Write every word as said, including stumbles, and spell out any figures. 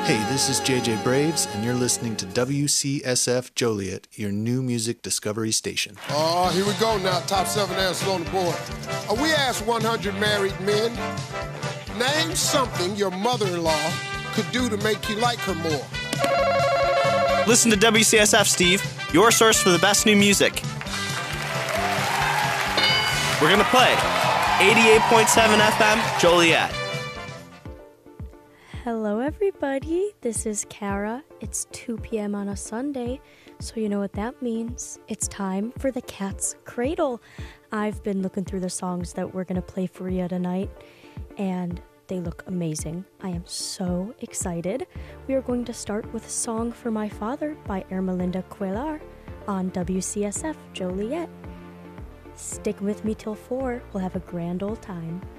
Hey, this is J J Braves, and you're listening to W C S F Joliet, your new music discovery station. Oh, here we go now. Top seven answers on the board. Uh, we asked one hundred married men, name something your mother-in-law could do to make you like her more. Listen to W C S F, Steve, your source for the best new music. We're going to play eighty-eight point seven F M, Joliet. Hello everybody, this is Kara. It's two p.m. on a Sunday, so you know what that means. It's time for the Cat's Cradle. I've been looking through the songs that we're going to play for you tonight, and they look amazing. I am so excited. We are going to start with Song for My Father by Ermelinda Cuellar on W C S F Joliet. Stick with me till four. We'll have a grand old time.